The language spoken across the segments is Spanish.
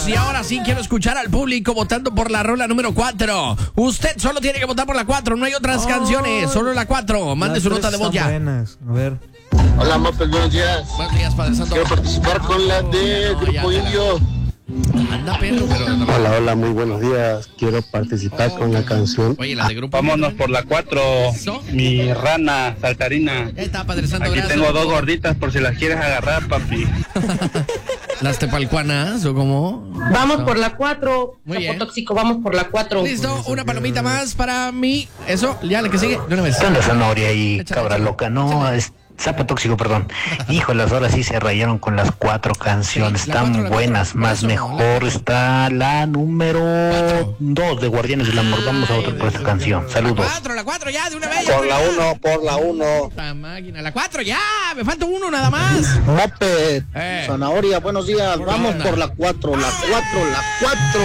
y ahora sí quiero escuchar al público votando por la rola número 4. Usted solo tiene que votar por la 4, no hay otras canciones, solo la 4. Mande su nota de voz ya. Buenas. A ver. Hola, Moped, buenos días. Buenos días, Padre Santo. Quiero participar con la de Grupo Indio. Anda, pero no. Hola, hola, muy buenos días. Quiero participar con la canción. Oye, la de Grupo Vámonos por la 4. ¿Eso? Mi rana saltarina. Ahí está, Padre Santo, Aquí gracias. tengo 2 gorditas por si las quieres agarrar, papi. ¿Las tepalcuanas o cómo? Vamos por la 4. Muy bien. Sapo tóxico, vamos por la 4. Listo, una palomita más para mí. Eso, ya la que sigue, de una vez. ¿Qué onda, Zanahoria y Échale, cabra échale. loca? No, es sapo tóxico, perdón. Híjolas, ahora sí se rayaron con las 4 canciones. Sí, la Están 4, la buenas, 4. más Eso, mejor está la número 4. 2 de Guardianes del Amor. Vamos a votar por esta canción. Saludos. La 4 ya, de una vez. Por la 1, por la 1. La máquina, la 4 ya, me falta uno nada más. Moped, Zanahoria, buenos días. Vamos onda? por la 4, la 4, la 4.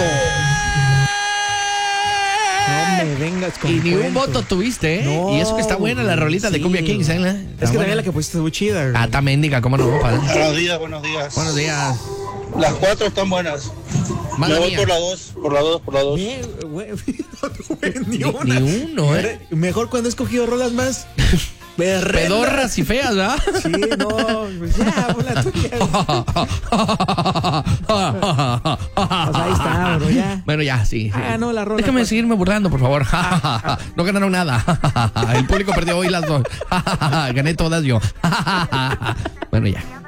No me vengas con Y ni un cuentos. voto tuviste, ¿eh? No, Y eso que está buena la rolita de sí. Cumbia Kings, ¿eh? Es que también la que pusiste muy chida, güey. Ah, está mendiga, ¿cómo no, padre? Buenos días, buenos días. Buenos días. Las 4 están buenas. Madre Me voy mía. por la 2, por la 2, por la 2. Bien, güey, no tuve ni una. Ni uno, ¿eh? Mejor cuando he escogido rolas más Pedorras y feas, ¿verdad? Sí, no, pues ya, pon la tuya. Pues ahí está, bro, ya. Bueno, ya, sí. Ah, no, la rola. Déjame pues. seguirme burlando, por favor. No ganaron nada. El público perdió hoy las dos. Gané todas yo. Bueno, ya.